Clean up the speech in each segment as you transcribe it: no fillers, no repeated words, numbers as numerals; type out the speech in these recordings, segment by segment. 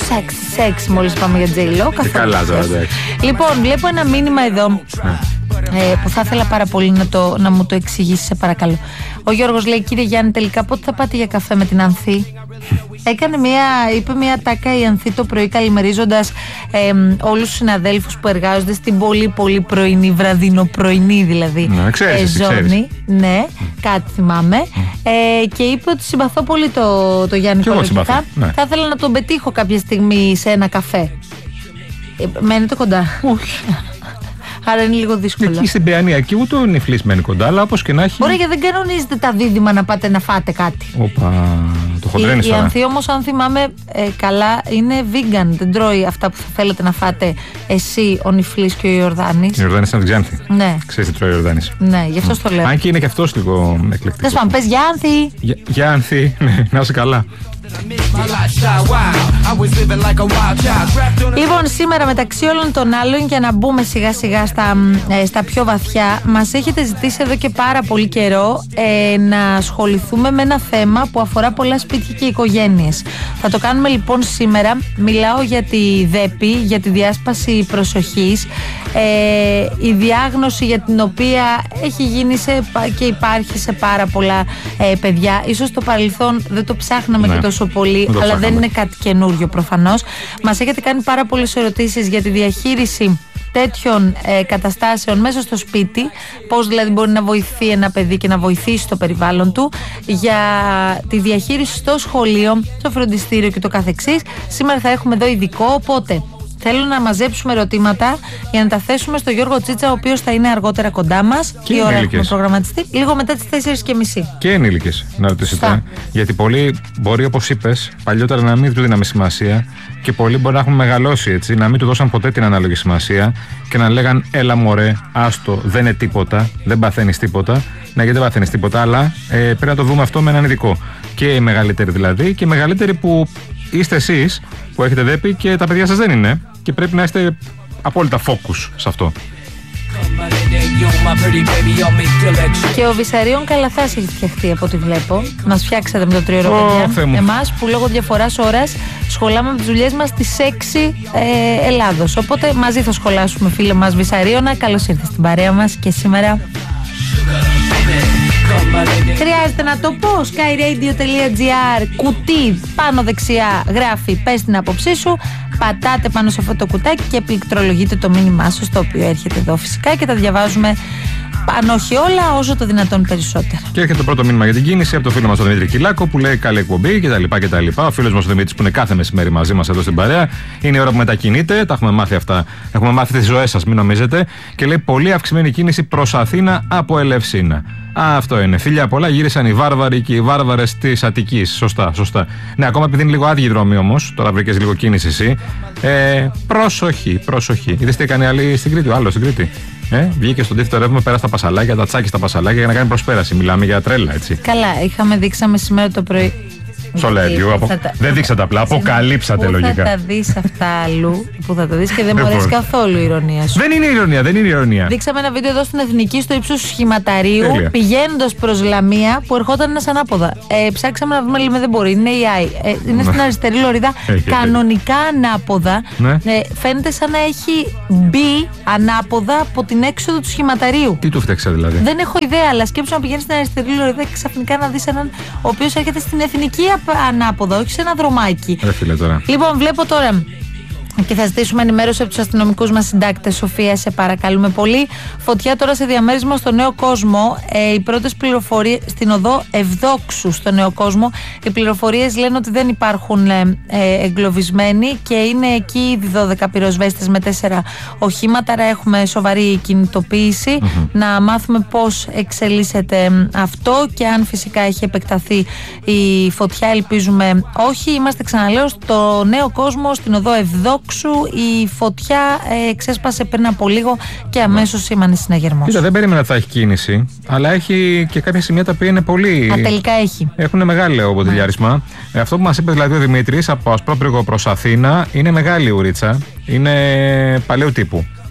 σεξ, μόλις πάμε για J-Lo. Καλά τώρα, εντάξει. Λοιπόν, βλέπω ένα μήνυμα εδώ. Που θα ήθελα πάρα πολύ να μου το εξηγήσει, σε παρακαλώ. Ο Γιώργος λέει: κύριε Γιάννη, τελικά πότε θα πάτε για καφέ με την Ανθή? Είπε μια τάκα η Ανθή το πρωί, καλημερίζοντας όλους τους συναδέλφους που εργάζονται στην πολύ πολύ πρωινή, βραδινοπρωινή δηλαδή ζώνη. Ναι, κάτι θυμάμαι. Και είπε ότι συμπαθώ πολύ το Γιάννη Κολοκυθά. Θα ήθελα να τον πετύχω κάποια στιγμή σε ένα καφέ. Μένετε κοντά? Όχι. Άρα είναι λίγο δύσκολο. Εκεί στην Παιανία και ούτε ο Νιφλής μένει κοντά, αλλά όπως και να έχει. Μπορεί και δεν κανονίζετε τα δίδυμα να πάτε να φάτε κάτι. Όπα, το χοντρένεις τώρα. Η Ανθή όμως, αν θυμάμαι καλά, είναι vegan. Δεν τρώει αυτά που θα θέλετε να φάτε εσύ, ο Νιφλής και ο Ιορδάνης. Η Ιορδάνης είναι Ξάνθη. Ναι. Ξέρεις τι τρώει ο Ιορδάνης. Ναι, γι' αυτό το λέω. Αν και είναι και αυτός λίγο εκλεκτικός. Θες πάμε, πες για Ανθή. Για Ανθή, να είσαι καλά. Λοιπόν, σήμερα μεταξύ όλων των άλλων, για να μπούμε σιγά σιγά στα πιο βαθιά, μας έχετε ζητήσει εδώ και πάρα πολύ καιρό να ασχοληθούμε με ένα θέμα που αφορά πολλά σπίτια και οικογένειες. Θα το κάνουμε λοιπόν σήμερα. Μιλάω για τη ΔΕΠΗ, για τη διάσπαση προσοχής, η διάγνωση για την οποία έχει γίνει και υπάρχει σε πάρα πολλά παιδιά. Ίσως στο παρελθόν δεν το ψάχναμε και τόσο πολύ, αλλά δεν είναι κάτι καινούριο προφανώς. Μας έχετε κάνει πάρα πολλές ερωτήσεις για τη διαχείριση τέτοιων καταστάσεων μέσα στο σπίτι, πώς δηλαδή μπορεί να βοηθεί ένα παιδί και να βοηθήσει το περιβάλλον του, για τη διαχείριση στο σχολείο, στο φροντιστήριο και το καθεξής. Σήμερα θα έχουμε εδώ ειδικό, οπότε θέλω να μαζέψουμε ερωτήματα για να τα θέσουμε στο Γιώργο Τσίτσα, ο οποίος θα είναι αργότερα κοντά μας. Τι ώρα έχουμε προγραμματιστεί? Λίγο μετά τις 4:30. Και ενήλικες να ρωτήσετε. Γιατί πολλοί μπορεί, όπως είπες, παλιότερα να μην του δίναμε σημασία και πολλοί μπορεί να έχουν μεγαλώσει έτσι, να μην του δώσαν ποτέ την ανάλογη σημασία και να λέγαν έλα μωρέ, άστο, δεν είναι τίποτα, δεν παθαίνεις τίποτα. Ναι, γιατί δεν παθαίνεις τίποτα, αλλά πρέπει να το δούμε αυτό με έναν ειδικό. Και οι μεγαλύτεροι δηλαδή, και οι μεγαλύτεροι που είστε εσείς που έχετε ΔΕΠΗ και τα παιδιά σας δεν είναι, και πρέπει να είστε απόλυτα focus σε αυτό. Και ο Βυσαρίων Καλαθάς έχει φτιαχτεί από ό,τι βλέπω. Μας φτιάξατε με το 3ωρο, παιδιά. Εμάς που λόγω διαφοράς ώρας σχολάμε με τις δουλειές μας στις 6 Ελλάδος. Οπότε μαζί θα σχολάσουμε, φίλε μας Βυσαρίωνα. Καλώς ήρθες στην παρέα μας και σήμερα. Χρειάζεται να το πω. skyradio.gr, κουτί πάνω δεξιά γράφει πες την άποψή σου. Πατάτε πάνω σε αυτό το κουτάκι και πληκτρολογείτε το μήνυμά σας, το οποίο έρχεται εδώ φυσικά και τα διαβάζουμε, αν όχι όλα, όσο το δυνατόν περισσότερα. Και έρχεται το πρώτο μήνυμα για την κίνηση από το φίλο μας τον Δημήτρη Κυλάκο που λέει καλή εκπομπή κτλ. Ο φίλος μας ο Δημήτρης που είναι κάθε μεσημέρι μαζί μας εδώ στην παρέα. Είναι η ώρα που μετακινείτε. Τα έχουμε μάθει αυτά. Έχουμε μάθει τις ζωές σας, μην νομίζετε. Και λέει πολύ αυξημένη κίνηση προς Αθήνα από Ελευσίνα. Αυτό είναι. Φίλια πολλά, γύρισαν οι βάρβαροι και οι βάρβαρες της Αττικής. Σωστά, σωστά. Ναι, ακόμα επειδή είναι λίγο άδειοι δρόμοι όμως, τώρα βρήκες λίγο κίνηση εσύ. Προσοχή. Είδες τι έκανε άλλη στην Κρήτη, ο άλλος στην Κρήτη. Βγήκε στον τύφτο ρεύμα, πέρα στα πασαλάκια, τα τσάκι στα πασαλάκια για να κάνει προσπέραση. Μιλάμε για τρέλα, έτσι. Καλά, δείξαμε σήμερα το πρωί. Σολέριου, δεν δείξατε απλά, αποκαλύψατε λογικά. Πού θα τα δεις αυτά αλλού, που θα τα δεις και δεν μου αρέσει καθόλου η ηρωνία σου. Δεν είναι ηρωνία. Δείξαμε ένα βίντεο εδώ στην Εθνική, στο ύψος του σχηματαρίου, πηγαίνοντας προς Λαμία, που ερχόταν ένας ανάποδα. Ψάξαμε να βρούμε, λέμε δεν μπορεί, είναι AI. Είναι στην αριστερή λωρίδα, κανονικά ανάποδα. Φαίνεται σαν να έχει μπει ανάποδα από την έξοδο του σχηματαρίου. Τι του φταίξα δηλαδή? Δεν έχω ιδέα, αλλά σκέψου να πηγαίνεις στην αριστερή λωρίδα και ξαφνικά να δεις έναν ο οποίος έρχεται στην Εθνική ανάποδα, όχι σε ένα δρομάκι. Λοιπόν, βλέπω τώρα και θα ζητήσουμε ενημέρωση από τους αστυνομικούς μας συντάκτες. Σοφία, σε παρακαλούμε πολύ. Φωτιά τώρα σε διαμέρισμα στο Νέο Κόσμο. Οι πρώτες πληροφορίες στην οδό Ευδόξου στο Νέο Κόσμο. Οι πληροφορίες λένε ότι δεν υπάρχουν εγκλωβισμένοι και είναι εκεί ήδη 12 πυροσβέστες με 4 οχήματα. Άρα έχουμε σοβαρή κινητοποίηση. Να μάθουμε πώς εξελίσσεται αυτό και αν φυσικά έχει επεκταθεί η φωτιά. Ελπίζουμε όχι. Είμαστε, ξαναλέω, στο Νέο Κόσμο, στην οδό Ευδόξου. Η φωτιά ξέσπασε πριν από λίγο και αμέσως σήμανε συναγερμός. Δεν περίμενα ότι θα έχει κίνηση, αλλά έχει και κάποια σημεία τα οποία είναι πολύ. Τελικά έχει. Έχουν μεγάλο ποτηλιάρισμα. Αυτό που μας είπε δηλαδή ο Δημήτρης από Ασπρόπυργο προς Αθήνα είναι μεγάλη ουρίτσα. Είναι παλαιού τύπου.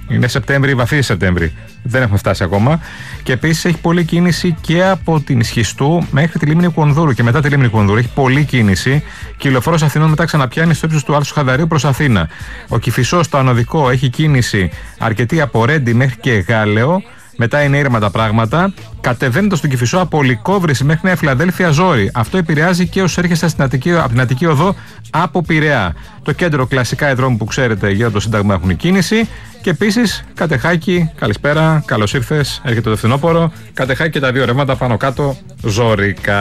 Είναι Σεπτέμβρη, βαθύ Σεπτέμβρη. Δεν έχουμε φτάσει ακόμα. Και επίσης έχει πολλή κίνηση και από την Σχιστού μέχρι τη λίμνη Κονδούρου και μετά τη λίμνη Κονδούρου. Έχει πολλή κίνηση και η Λεωφόρος Αθηνών μετά ξαναπιάνει στο ύψος του Άλσου Χαδαρίου προς Αθήνα. Ο Κηφισός, το ανωδικό, έχει κίνηση αρκετή από Ρέντι μέχρι και Γάλεο. Μετά είναι ήρεμα τα πράγματα. Κατεβαίνοντας στον Κηφισό από Λυκόβρηση μέχρι Νέα Φιλαδέλφια, ζόρι. Αυτό επηρεάζει και όσους έρχεστε από την Αττική Οδό από Πειραιά. Το κέντρο κλασικά εδρόμου που ξέρετε για το Σύνταγμα έχουν κίνηση. Και επίσης Κατεχάκη, καλησπέρα, καλώς ήρθες. Έρχεται το φθινόπωρο. Κατεχάκη και τα δύο ρεύματα πάνω κάτω ζώρικα.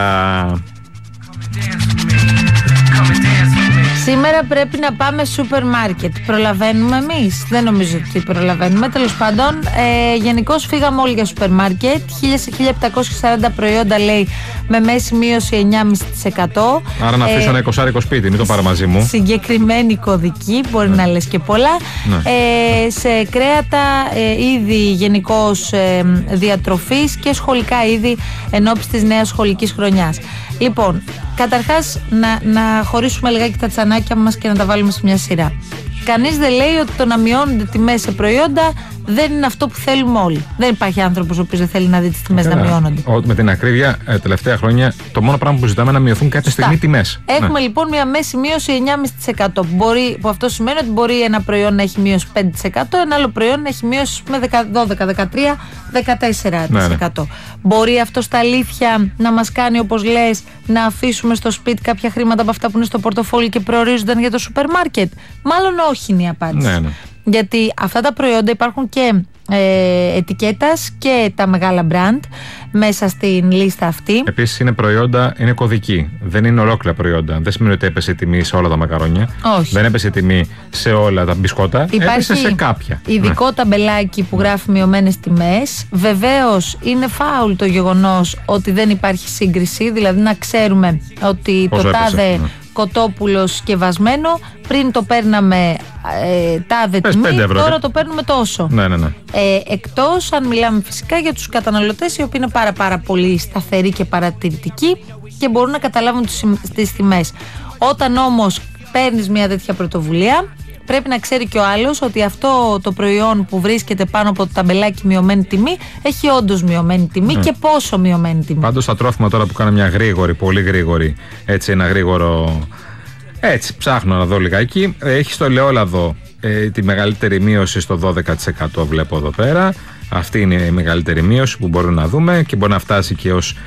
Σήμερα πρέπει να πάμε σούπερ μάρκετ. Προλαβαίνουμε εμείς? Δεν νομίζω ότι προλαβαίνουμε. Τέλος πάντων, γενικώς φύγαμε όλοι για σούπερ μάρκετ. 1.740 προϊόντα, λέει, με μέση μείωση 9,5%. Άρα να αφήσω ένα 20 σπίτι, μην το πάρω μαζί μου. Συγκεκριμένη κωδική, μπορεί να λες και πολλά. Σε κρέατα, είδη γενικώς διατροφής και σχολικά είδη ενώπιση της νέας σχολικής χρονιάς. Λοιπόν, καταρχάς να χωρίσουμε λιγάκι τα τσανάκια μας και να τα βάλουμε σε μια σειρά. Κανείς δεν λέει ότι το να μειώνονται τιμές σε προϊόντα δεν είναι αυτό που θέλουμε όλοι. Δεν υπάρχει άνθρωπος ο οποίος δεν θέλει να δει τις τιμές να μειώνονται. Με την ακρίβεια, τελευταία χρόνια, το μόνο πράγμα που ζητάμε είναι να μειωθούν κάποια στιγμή τιμές. Έχουμε λοιπόν μια μέση μείωση 9,5%. Που αυτό σημαίνει ότι μπορεί ένα προϊόν να έχει μείωση 5%, ένα άλλο προϊόν να έχει μείωση με 12, 13, 14%. Μπορεί αυτό στα αλήθεια να μας κάνει, όπως λες, να αφήσουμε στο σπίτι κάποια χρήματα από αυτά που είναι στο πορτοφόλι και προορίζονταν για το σούπερ μάρκετ? Μάλλον όχι είναι η απάντηση. Ναι. Γιατί αυτά τα προϊόντα υπάρχουν και ετικέτας και τα μεγάλα brand μέσα στην λίστα αυτή. Επίσης είναι προϊόντα, είναι κωδική. Δεν είναι ολόκληρα προϊόντα. Δεν σημαίνει ότι έπεσε η τιμή σε όλα τα μακαρόνια. Όχι. Δεν έπεσε η τιμή σε όλα τα μπισκότα. Έπεσε σε κάποια. Ειδικό ταμπελάκι που γράφει μειωμένες τιμές. Βεβαίως είναι φάουλ το γεγονός ότι δεν υπάρχει σύγκριση. Δηλαδή να ξέρουμε ότι πόσο το τάδε έπεσε, κοτόπουλο σκευασμένο πριν το παίρναμε τάδε τιμή, τώρα το παίρνουμε τόσο. Ναι. Εκτός αν μιλάμε φυσικά για τους καταναλωτές, οι οποίοι είναι πάρα πολύ σταθεροί και παρατηρητικοί και μπορούν να καταλάβουν τις τιμές. Όταν όμως παίρνεις μια τέτοια πρωτοβουλία, πρέπει να ξέρει και ο άλλος ότι αυτό το προϊόν που βρίσκεται πάνω από το ταμπελάκι μειωμένη τιμή έχει όντως μειωμένη τιμή και πόσο μειωμένη τιμή. Πάντως τα τρόφιμα τώρα που κάνω μια γρήγορη, πολύ γρήγορη, έτσι ένα γρήγορο. Έτσι, ψάχνω να δω λιγάκι. Έχει στο ελαιόλαδο τη μεγαλύτερη μείωση στο 12%, βλέπω εδώ πέρα. Αυτή είναι η μεγαλύτερη μείωση που μπορούμε να δούμε και μπορεί να φτάσει και ως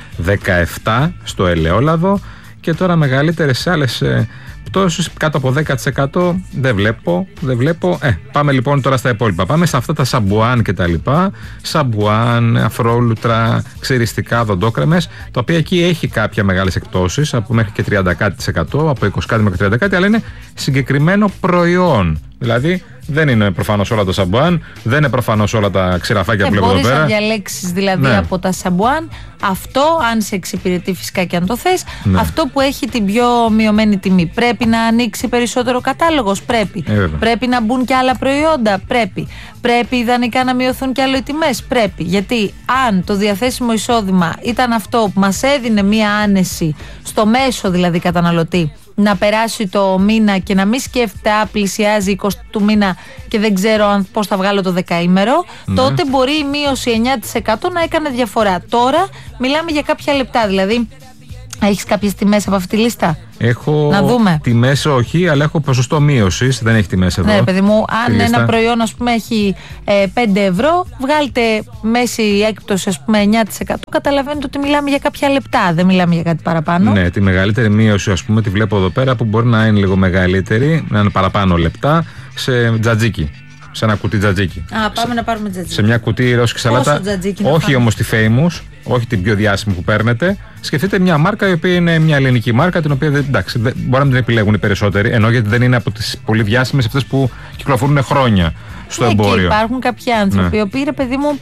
17% στο ελαιόλαδο. Και τώρα μεγαλύτερες άλλες πτώσεις κάτω από 10% δεν βλέπω. Πάμε λοιπόν τώρα στα υπόλοιπα. Πάμε σε αυτά τα σαμπουάν και τα λοιπά. Σαμπουάν, αφρόλουτρα, ξυριστικά, δοντόκρεμες, τα οποία εκεί έχει κάποια μεγάλες εκπτώσεις, από μέχρι και 30%, από 20% μέχρι 30%, αλλά είναι συγκεκριμένο προϊόν. Δηλαδή δεν είναι προφανώς όλα τα σαμπουάν, δεν είναι προφανώς όλα τα ξηραφάκια που βλέπω εδώ πέρα. Μπορείς να διαλέξεις δηλαδή από τα σαμπουάν αυτό, αν σε εξυπηρετεί φυσικά και αν το θες, αυτό που έχει την πιο μειωμένη τιμή. Πρέπει να ανοίξει περισσότερο κατάλογος? Πρέπει. Πρέπει να μπουν και άλλα προϊόντα? Πρέπει. Πρέπει ιδανικά να μειωθούν και άλλο οι τιμές? Πρέπει. Γιατί αν το διαθέσιμο εισόδημα ήταν αυτό που μας έδινε μία άνεση στο μέσο δηλαδή καταναλωτή, να περάσει το μήνα και να μην σκέφτεται πλησιάζει 20 του μήνα και δεν ξέρω πώς θα βγάλω το δεκαήμερο, τότε μπορεί η μείωση 9% να έκανε διαφορά. Τώρα μιλάμε για κάποια λεπτά, δηλαδή έχεις κάποιες τιμές από αυτή τη λίστα? Έχω να δούμε. Τιμές όχι, αλλά έχω ποσοστό μείωσης, δεν έχει τιμές εδώ. Ναι, παιδί μου, αν ένα προϊόν ας πούμε έχει 5 ευρώ, βγάλτε μέση έκπτωση ας πούμε 9%, καταλαβαίνετε ότι μιλάμε για κάποια λεπτά, δεν μιλάμε για κάτι παραπάνω. Ναι, τη μεγαλύτερη μείωση ας πούμε τη βλέπω εδώ πέρα, που μπορεί να είναι λίγο μεγαλύτερη, να είναι παραπάνω λεπτά, σε τζατζίκι. Σε ένα κουτί τζατζίκι. Πάμε να πάρουμε τζατζίκι. Σε μια κουτί ρώσικη σαλάτα. Όχι όμως τη Famous, όχι την πιο διάσημη που παίρνετε. Σκεφτείτε μια μάρκα η οποία είναι μια ελληνική μάρκα, την οποία εντάξει, μπορεί να μην την επιλέγουν οι περισσότεροι, ενώ γιατί δεν είναι από τις πολύ διάσημες αυτές που κυκλοφορούν χρόνια στο εμπόριο. Και υπάρχουν κάποιοι άνθρωποι, οι οποίοι, ρε παιδί μου,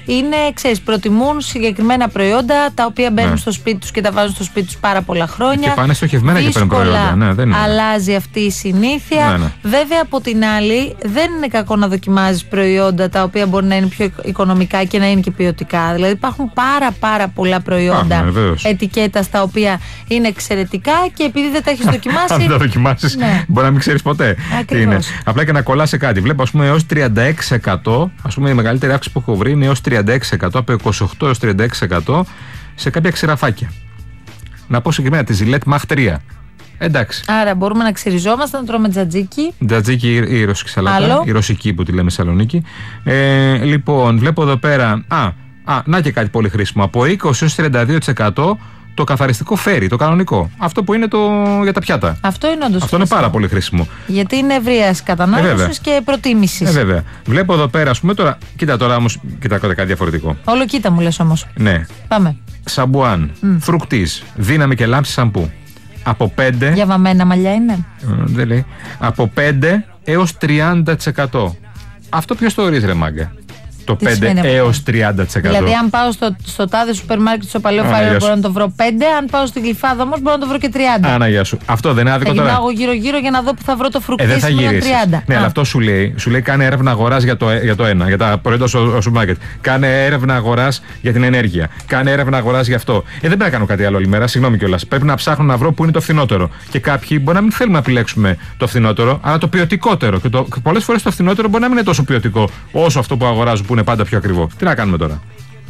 είναι, ξέρεις, προτιμούν συγκεκριμένα προϊόντα τα οποία μπαίνουν στο σπίτι τους και τα βάζουν στο σπίτι τους πάρα πολλά χρόνια. Και πάνε στοχευμένα και παίρνουν προϊόντα. Ναι, δεν είναι. Αλλάζει αυτή η συνήθεια. Ναι. Βέβαια, από την άλλη, δεν είναι κακό να δοκιμάζεις προϊόντα τα οποία μπορεί να είναι πιο οικονομικά και να είναι και ποιοτικά. Δηλαδή, υπάρχουν πάρα πολλά προϊόντα ετικέτας τα οποία είναι εξαιρετικά και επειδή δεν τα έχεις δοκιμάσει. Αν δεν τα δοκιμάσεις, μπορεί να μην ξέρεις ποτέ. Τι είναι. Απλά και να κολλάς σε κάτι. Βλέπω, ας πούμε, έως 36%. Ας πούμε, η μεγαλύτερη αύξηση που έχω βρει είναι έως 36%, από 28% έως 36% σε κάποια ξηραφάκια. Να πω συγκεκριμένα τη Gillette Mach 3. Εντάξει. Άρα μπορούμε να ξυριζόμαστε, να τρώμε τζατζίκι. Τζατζίκι ή η ρωσική σαλάτα. Η ρωσική που τη λέμε Σαλονίκη. Λοιπόν, βλέπω εδώ πέρα. Να και κάτι πολύ χρήσιμο. Από 20% έως 32% το καθαριστικό φέρι, το κανονικό. Αυτό που είναι για τα πιάτα. Αυτό είναι όντως. Αυτό είναι πάρα πολύ χρήσιμο. Γιατί είναι ευρείας κατανάλωσης και προτίμησης. Βέβαια. Βλέπω εδώ πέρα, ας πούμε τώρα. Κοίτα τώρα όμως, κάτι διαφορετικό. Όλο κοίτα μου λες όμως. Ναι. Πάμε. Σαμπουάν, φρουκτής, δύναμη και λάμψη σαμπού. Από 5. Για βαμμένα μαλλιά είναι. Δεν λέει. Από 5 έως 30%. Αυτό ποιος το ορίζει, ρε μάγκα? Το 5 έως 30%. Δηλαδή, αν πάω στο τάδε σούπερ μάρκετ στο Παλαιό Φάρελο, μπορώ να το βρω 5. Αν πάω στην Γλυφάδα όμως, μπορώ να το βρω και 30. Άνα, γεια σου. Αυτό δεν είναι άδικο τώρα? Θα γυρνάω γύρω-γύρω για να δω που θα βρω το φρουκτί δεν θα γύρω 30. Ναι, αλλά αυτό σου λέει κάνε έρευνα αγοράς για το ένα, για τα προϊόντα στο σούπερ μάρκετ. Κάνε έρευνα αγοράς για την ενέργεια. Κάνε έρευνα αγοράς για αυτό. Δεν πρέπει να κάνω κάτι άλλο όλη μέρα, συγγνώμη κιόλας. Πρέπει να ψάχνω να βρω που είναι το φθηνότερο. Και κάποιοι μπορεί να μην θέλουν να επιλέξουμε το φθηνότερο, αλλά το ποιοτικότερο. Και πολλές φορές το φθηνότερο μπορεί να μην είναι τόσο ποιοτικό όσο αυτό που αγοράζουν που είναι πάντα πιο ακριβό. Τι να κάνουμε τώρα?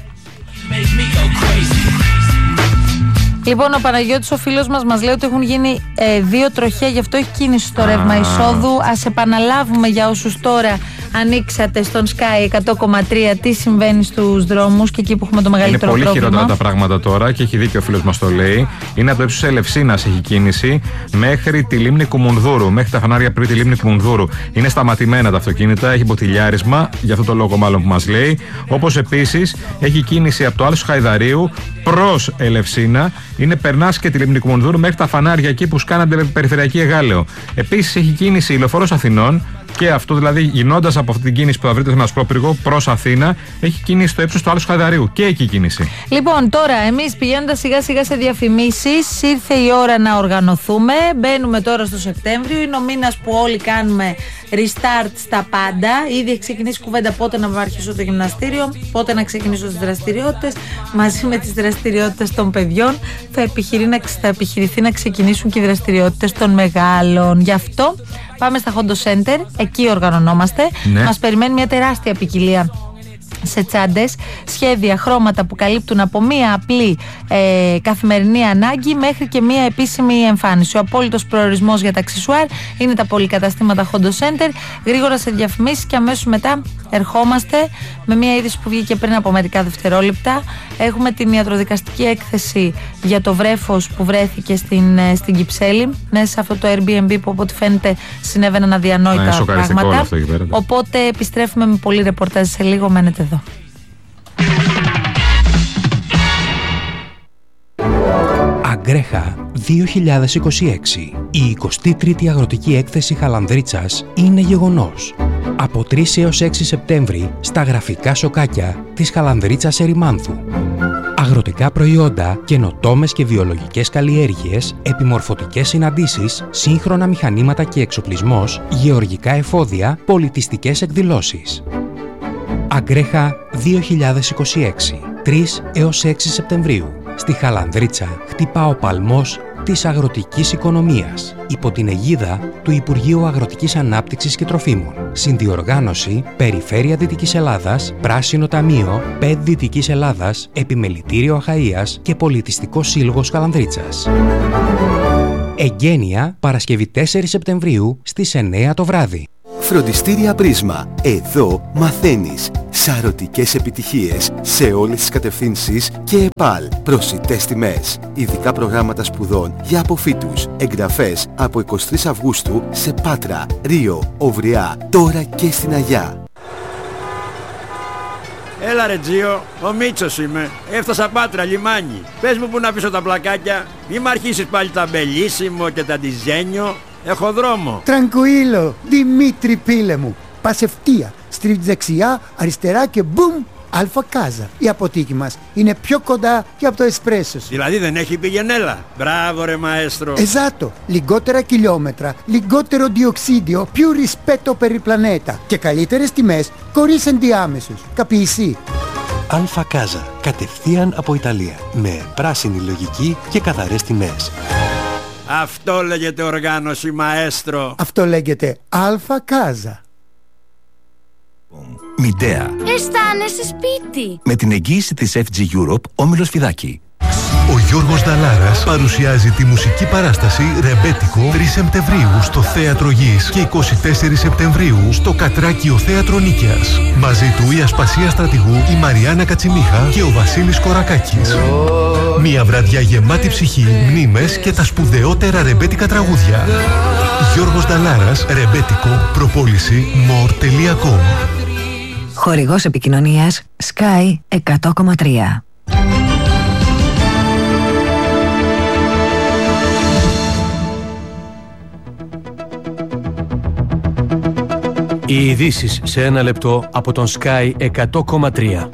Λοιπόν, ο Παναγιώτης, ο φίλος μας λέει ότι έχουν γίνει 2 τροχιά, γι' αυτό έχει κίνηση στο ρεύμα εισόδου. Ας επαναλάβουμε για όσους τώρα ανοίξατε στον Sky 100,3 τι συμβαίνει στους δρόμους και εκεί που έχουμε το μεγαλύτερο πρόβλημα. Είναι πολύ χειρότερα τα πράγματα τώρα και έχει δίκιο ο φίλος μας το λέει. Είναι από το ύψος Ελευσίνας έχει κίνηση μέχρι τη λίμνη Κουμουνδούρου, μέχρι τα φανάρια πριν τη λίμνη Κουμουνδούρου. Είναι σταματημένα τα αυτοκίνητα, έχει μποτιλιάρισμα, για αυτό το λόγο μάλλον που μας λέει. Όπως επίσης έχει κίνηση από το Άλσο Χαϊδαρίου προς Ελευσίνα. Περνάς και τη λίμνη Κουμουνδούρου μέχρι τα φανάρια εκεί που σκάνονται περιφερειακή Εγάλεο. Επίσης έχει κίνηση η Λεωφόρος Αθηνών. Και αυτό δηλαδή γινώντας από αυτή την κίνηση που θα βρείτε στον Ασπρόπυργο προς Αθήνα, έχει κίνηση στο ύψος του Άλσου Χαϊδαρίου. Και εκεί κίνηση. Λοιπόν, τώρα εμείς πηγαίνοντας σιγά σιγά σε διαφημίσεις, ήρθε η ώρα να οργανωθούμε. Μπαίνουμε τώρα στο Σεπτέμβριο. Είναι ο μήνας που όλοι κάνουμε restart στα πάντα. Ήδη έχει ξεκινήσει κουβέντα πότε να αρχίσω το γυμναστήριο, πότε να ξεκινήσω τις δραστηριότητες. Μαζί με τις δραστηριότητες των παιδιών θα επιχειρηθεί να ξεκινήσουν και οι δραστηριότητες των μεγάλων. Γι' αυτό πάμε στα Hondo Center, εκεί οργανωνόμαστε. Μας περιμένει μια τεράστια ποικιλία σε τσάντες, σχέδια, χρώματα που καλύπτουν από μία απλή καθημερινή ανάγκη μέχρι και μία επίσημη εμφάνιση. Ο απόλυτος προορισμός για τα αξεσουάρ είναι τα πολυκαταστήματα Hondo Center. Γρήγορα σε διαφημίσεις και αμέσως μετά ερχόμαστε με μία είδηση που βγήκε πριν από μερικά δευτερόλεπτα. Έχουμε την ιατροδικαστική έκθεση για το βρέφος που βρέθηκε στην Κυψέλη, μέσα σε αυτό το Airbnb που από ό,τι φαίνεται συνέβαιναν αδιανόητα πράγματα. Οπότε επιστρέφουμε με πολύ ρεπορτάζ σε λίγο. Μένετε εδώ. Αγκρέχα 2026. Η 23η Αγροτική Έκθεση Χαλανδρίτσας είναι γεγονός. Από 3 έως 6 Σεπτέμβρη στα γραφικά σοκάκια της Χαλανδρίτσας Ερημάνθου. Αγροτικά προϊόντα, καινοτόμες και βιολογικές καλλιέργειες, επιμορφωτικές συναντήσεις, σύγχρονα μηχανήματα και εξοπλισμός, γεωργικά εφόδια, πολιτιστικές εκδηλώσεις. Αγκρέχα 2026, 3 έως 6 Σεπτεμβρίου. Στη Χαλανδρίτσα χτυπά ο παλμός της αγροτικής οικονομίας, υπό την αιγίδα του Υπουργείου Αγροτικής Ανάπτυξης και Τροφίμων. Συνδιοργάνωση Περιφέρεια Δυτικής Ελλάδας, Πράσινο Ταμείο, ΠΕΔ Δυτικής Ελλάδας, Επιμελητήριο Αχαΐας και Πολιτιστικό Σύλλογος Χαλανδρίτσας. Εγγένεια Παρασκευή 4 Σεπτεμβρίου στις 9 το βράδυ. Φροντιστήρια Πρίσμα. Εδώ μαθαίνεις. Σαρωτικές επιτυχίες σε όλες τις κατευθύνσεις και ΕΠΑΛ. Προσιτές τιμές. Ειδικά προγράμματα σπουδών για αποφύτους. Εγγραφές από 23 Αυγούστου σε Πάτρα, Ρίο, Ωβριά, τώρα και στην Αγιά. Έλα ρε Τζίο, ο Μίτσος είμαι. Έφτασα Πάτρα, λιμάνι. Πες μου που να πίσω τα πλακάκια. Μη μ' αρχίσεις πάλι τα μπελίσιμο και τα ντιζένιο. Έχω δρόμο. Τρανκουίλο, Δημήτρη πίλε μου. Πας ευθεία, στρίβεις δεξιά, αριστερά και μπουμ, Αλφα Κάζα. Η αποθήκη μας είναι πιο κοντά και από το εσπρέσο σου. Δηλαδή δεν έχει πηγενέλα. Μπράβο ρε μαέστρο. Esatto. Λιγότερα χιλιόμετρα, λιγότερο διοξίδιο, più rispetto per il pianeta και καλύτερες τιμές χωρίς ενδιάμεσους. Capisci? Αλφα Κάζα. Κατευθείαν από Ιταλία. Με πράσινη λογική και καθαρές τιμές. Αυτό λέγεται οργάνωση μαέστρο. Αυτό λέγεται Αλφα Κάζα. Μηντέα. Αισθάνεσαι σπίτι. Με την εγγύηση της FG Europe, όμιλος Φιδάκη. Ο Γιώργος Νταλάρας παρουσιάζει τη μουσική παράσταση Ρεμπέτικο 3 Σεπτεμβρίου στο Θέατρο Γης και 24 Σεπτεμβρίου στο Κατράκιο Θέατρο Νίκαιας. Μαζί του η Ασπασία Στρατηγού, η Μαριάννα Κατσιμίχα και ο Βασίλης Κορακάκης. Μια βραδιά γεμάτη ψυχή, μνήμες και τα σπουδαιότερα ρεμπέτικα τραγούδια. Γιώργος Νταλάρας, Ρεμπέτικο, προπόληση more.com. Χορηγός επικοινωνίας Sky 100,3. Οι ειδήσεις σε ένα λεπτό από τον Sky 100,3.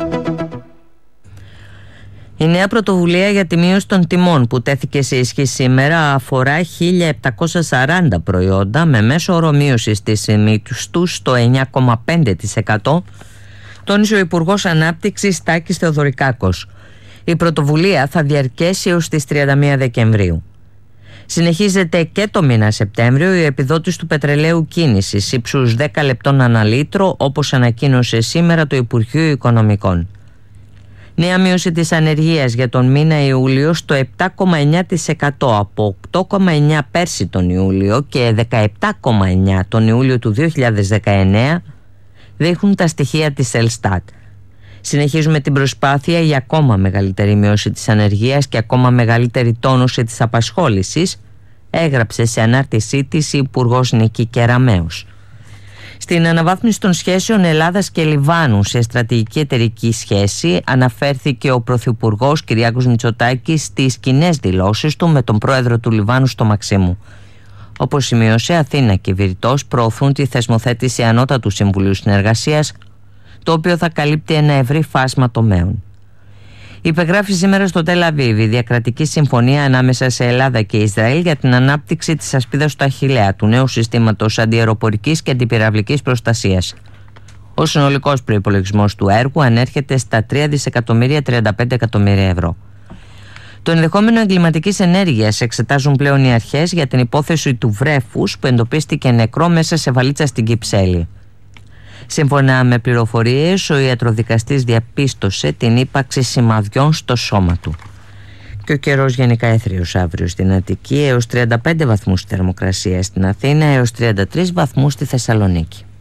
Η νέα πρωτοβουλία για τη μείωση των τιμών που τέθηκε σε ισχύ σήμερα αφορά 1.740 προϊόντα με μέσο όρο μείωσης της τιμής τους στο 9,5%, τόνισε ο Υπουργός Ανάπτυξης Τάκης Θεοδωρικάκος. Η πρωτοβουλία θα διαρκέσει έως τις 31 Δεκεμβρίου. Συνεχίζεται και το μήνα Σεπτέμβριο η επιδότηση του πετρελαίου κίνησης ύψους 10 λεπτών ανά λίτρο, όπως ανακοίνωσε σήμερα το Υπουργείο Οικονομικών. Νέα μείωση της ανεργίας για τον μήνα Ιούλιο στο 7,9% από 8,9% πέρσι τον Ιούλιο και 17,9% τον Ιούλιο του 2019 δείχνουν τα στοιχεία της Ελστάτ. Συνεχίζουμε την προσπάθεια για ακόμα μεγαλύτερη μείωση της ανεργίας και ακόμα μεγαλύτερη τόνωση της απασχόλησης, έγραψε σε ανάρτησή της η Υπουργός Νίκη Κεραμέως. Στην αναβάθμιση των σχέσεων Ελλάδας και Λιβάνου σε στρατηγική εταιρική σχέση αναφέρθηκε ο Πρωθυπουργός Κυριάκος Μητσοτάκης στις κοινές δηλώσεις του με τον πρόεδρο του Λιβάνου στο Μαξίμου. Όπως σημείωσε, Αθήνα και Βηρητός προωθούν τη θεσμοθέτηση Ανώτατου Συμβουλίου Συνεργασίας, το οποίο θα καλύπτει ένα ευρύ φάσμα τομέων. Υπεγράφει σήμερα στο Τελ Αβίβ η διακρατική συμφωνία ανάμεσα σε Ελλάδα και Ισραήλ για την ανάπτυξη της ασπίδας του Αχιλλέα, του νέου συστήματος αντιαεροπορικής και αντιπυραυλικής προστασίας. Ο συνολικός προϋπολογισμός του έργου ανέρχεται στα 3.035 εκατομμύρια ευρώ. Το ενδεχόμενο εγκληματικής ενέργειας εξετάζουν πλέον οι αρχές για την υπόθεση του βρέφους που εντοπίστηκε νεκρό μέσα σε βαλίτσα στην Κυψέλη. Σύμφωνα με πληροφορίες, ο ιατροδικαστής διαπίστωσε την ύπαρξη σημαδιών στο σώμα του. Και ο καιρός γενικά έθριος αύριο στην Αττική, έως 35 βαθμούς στη θερμοκρασία στην Αθήνα, έως 33 βαθμούς στη Θεσσαλονίκη.